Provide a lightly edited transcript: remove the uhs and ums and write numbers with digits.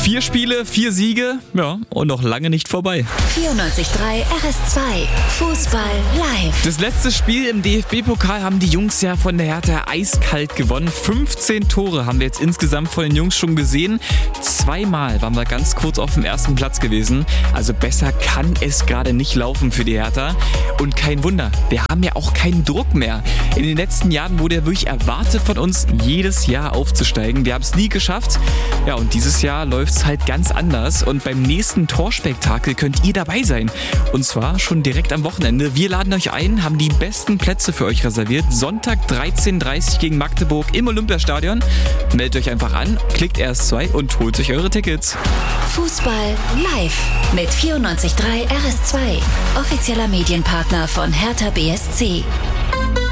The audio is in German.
4 Spiele, 4 Siege, ja, und noch lange nicht vorbei. 94.3 RS2 Fußball live. Das letzte Spiel im DFB-Pokal haben die Jungs ja von der Hertha eiskalt gewonnen. 15 Tore haben wir jetzt insgesamt von den Jungs schon gesehen. 2-mal waren wir ganz kurz auf dem ersten Platz gewesen. Also besser kann es gerade nicht laufen für die Hertha. Und kein Wunder, wir haben ja auch keinen Druck mehr. In den letzten Jahren wurde ja wirklich erwartet von uns, jedes Jahr aufzusteigen. Wir haben es nie geschafft. Ja, und dieses Jahr läuft es halt ganz anders. Und beim nächsten Torspektakel könnt ihr dabei sein. Und zwar schon direkt am Wochenende. Wir laden euch ein, haben die besten Plätze für euch reserviert. Sonntag 13:30 gegen Magdeburg im Olympiastadion. Meldet euch einfach an, klickt RS2 und holt euch eure Tickets. Fußball live mit 94.3 RS2. Offizieller Medienpartner von Hertha BSC.